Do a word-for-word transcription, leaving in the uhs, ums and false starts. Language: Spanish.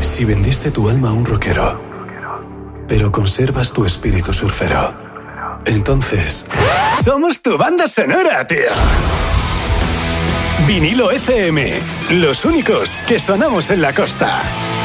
Si vendiste tu alma a un rockero, pero conservas tu espíritu surfero, entonces somos tu banda sonora, tío. Vinilo F M, los únicos que sonamos en la costa.